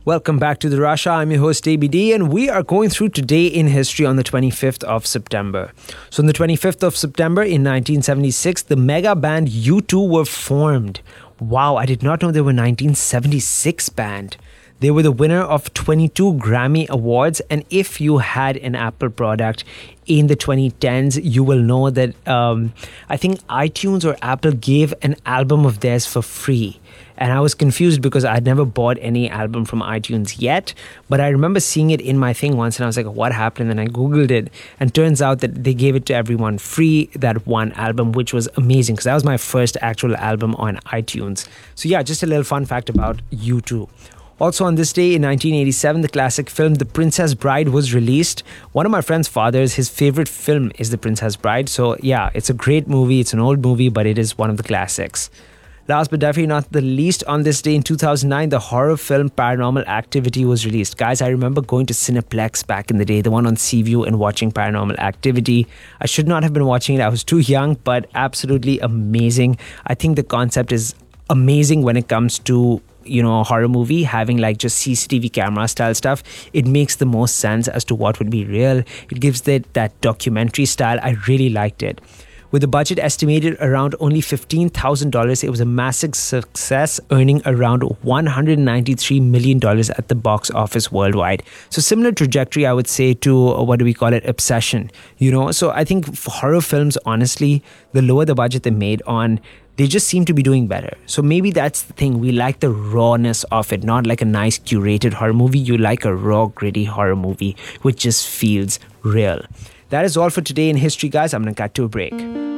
Welcome back to the Russia. I'm your host ABD, and we are going through today in history on the 25th of September. So on the 25th of September in 1976, the mega band U2 were formed. Wow, I did not know they were 1976 band. They were the winner of 22 Grammy Awards, and if you had an Apple product in the 2010s, you will know that I think iTunes or Apple gave an album of theirs for free. And I was confused because I'd never bought any album from iTunes yet. But I remember seeing it in my thing once and I was like, what happened? And then I Googled it. And turns out that they gave it to everyone free, that one album, which was amazing because that was my first actual album on iTunes. So yeah, just a little fun fact about U2. Also on this day in 1987, the classic film The Princess Bride was released. One of my friend's fathers, his favorite film is The Princess Bride. So yeah, it's a great movie. It's an old movie, but it is one of the classics. Last but definitely not the least, on this day in 2009, the horror film Paranormal Activity was released. Guys, I remember going to Cineplex back in the day, the one on Seaview, and watching Paranormal Activity. I should not have been watching it. I was too young, but absolutely amazing. I think the concept is amazing when it comes to, you know, a horror movie, having like just CCTV camera style stuff. It makes the most sense as to what would be real. It gives that documentary style. I really liked it. With the budget estimated around only $15,000, it was a massive success, earning around $193 million at the box office worldwide. So similar trajectory, I would say, to Obsession. You know, so I think for horror films, honestly, the lower the budget they made on, they just seem to be doing better. So maybe that's the thing. We like the rawness of it, not like a nice curated horror movie. You like a raw, gritty horror movie, which just feels real. That is all for today in history, guys. I'm going to cut to a break.